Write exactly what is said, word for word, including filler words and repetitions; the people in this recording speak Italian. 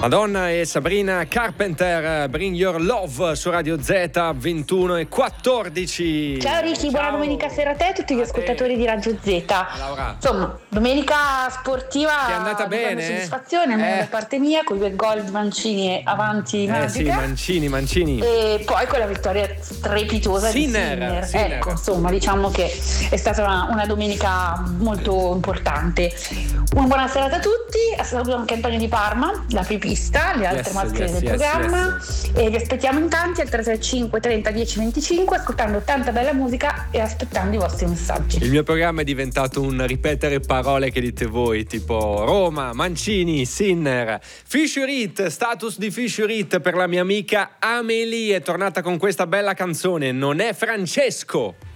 Madonna e Sabrina Carpenter, Bring Your Love su Radio Z, ventuno e quattordici. Ciao Ricky, buona domenica sera a te e a tutti gli a ascoltatori te. di Radio Z. Laura. Insomma, domenica sportiva Ti è andata di grande bene? soddisfazione, almeno Eh. da parte mia, con i due gol di Mancini avanti Eh Magica. sì, Mancini, Mancini. E poi con la vittoria strepitosa Sinner, di Sinner. Sinner. Ecco, insomma, diciamo che è stata una, una domenica molto importante. Una buona serata a tutti, saluto anche Antonio Di Parma, la pipista, le altre Yes, maschere yes, del yes, programma, yes. e vi aspettiamo in tanti al tre sei cinque trenta dieci venticinque, ascoltando tanta bella musica e aspettando i vostri messaggi. Il mio programma è diventato un ripetere parole che dite voi, tipo Roma, Mancini, Sinner. Fisher Hit, status di Fisher Hit per la mia amica Amelie, è tornata con questa bella canzone, Non è Francesco.